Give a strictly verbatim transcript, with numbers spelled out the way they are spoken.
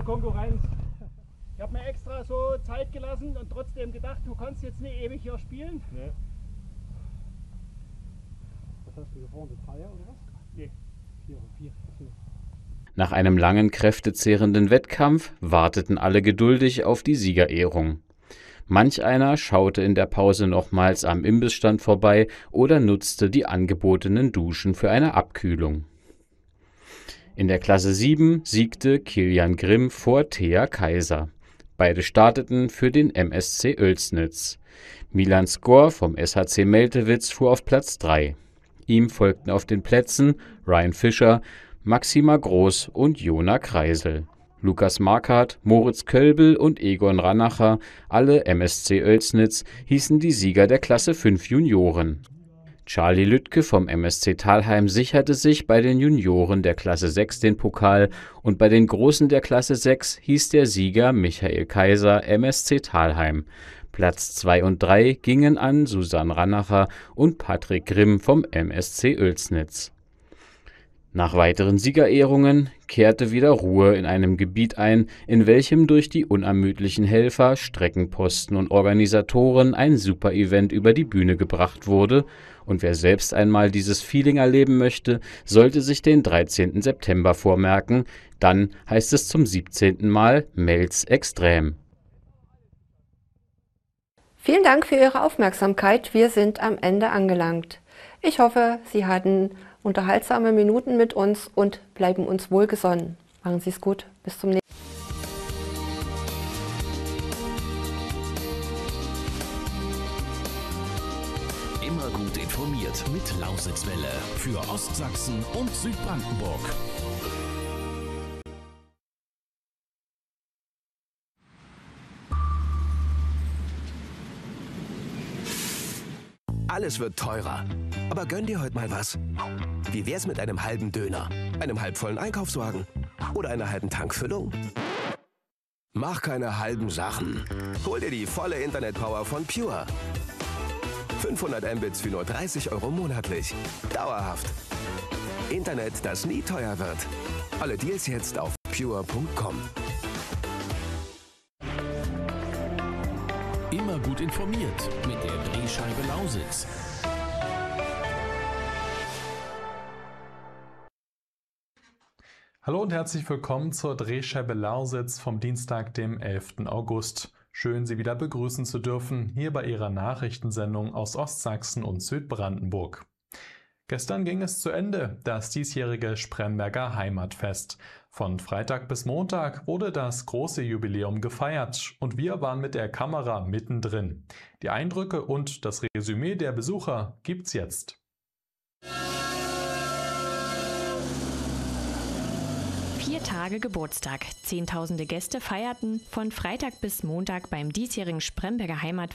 Konkurrenz. Ich habe mir extra so Zeit gelassen und trotzdem gedacht, du kannst jetzt nicht ewig hier spielen. Nee. Was hast du hier vorne? Dreier oder was? Nee. Vier, vier, vier. Nach einem langen, kräftezehrenden Wettkampf warteten alle geduldig auf die Siegerehrung. Manch einer schaute in der Pause nochmals am Imbissstand vorbei oder nutzte die angebotenen Duschen für eine Abkühlung. In der Klasse sieben siegte Kilian Grimm vor Thea Kaiser. Beide starteten für den M S C Oelsnitz. Milan Skor vom S H C Meltewitz fuhr auf Platz drei. Ihm folgten auf den Plätzen Ryan Fischer, Maxima Groß und Jona Kreisel. Lukas Markert, Moritz Kölbel und Egon Ranacher, alle M S C Oelsnitz, hießen die Sieger der Klasse fünf Junioren. Charlie Lüttke vom M S C Thalheim sicherte sich bei den Junioren der Klasse sechs den Pokal und bei den Großen der Klasse sechs hieß der Sieger Michael Kaiser, M S C Thalheim. Platz zwei und drei gingen an Susanne Ranacher und Patrick Grimm vom M S C Oelsnitz. Nach weiteren Siegerehrungen kehrte wieder Ruhe in einem Gebiet ein, in welchem durch die unermüdlichen Helfer, Streckenposten und Organisatoren ein Super-Event über die Bühne gebracht wurde, und wer selbst einmal dieses Feeling erleben möchte, sollte sich den dreizehnten September vormerken, dann heißt es zum siebzehnten Mal Melz Extrem. Vielen Dank für Ihre Aufmerksamkeit, wir sind am Ende angelangt. Ich hoffe, Sie hatten unterhaltsame Minuten mit uns und bleiben uns wohlgesonnen. Machen Sie es gut, bis zum nächsten Mal. Immer gut informiert mit Lausitzwelle für Ostsachsen und Südbrandenburg. Alles wird teurer. Aber gönn dir heute mal was. Wie wär's mit einem halben Döner, einem halbvollen Einkaufswagen oder einer halben Tankfüllung? Mach keine halben Sachen. Hol dir die volle Internetpower von Pure. fünfhundert Mbits für nur dreißig Euro monatlich. Dauerhaft. Internet, das nie teuer wird. Alle Deals jetzt auf pure punkt com. Immer gut informiert mit der Drehscheibe Lausitz. Hallo und herzlich willkommen zur Drehscheibe Lausitz vom Dienstag, dem elften August. Schön, Sie wieder begrüßen zu dürfen, hier bei Ihrer Nachrichtensendung aus Ostsachsen und Südbrandenburg. Gestern ging es zu Ende, das diesjährige Spremberger Heimatfest. Von Freitag bis Montag wurde das große Jubiläum gefeiert und wir waren mit der Kamera mittendrin. Die Eindrücke und das Resümee der Besucher gibt's jetzt. Vier Tage Geburtstag. Zehntausende Gäste feierten von Freitag bis Montag beim diesjährigen Spremberger Heimatfest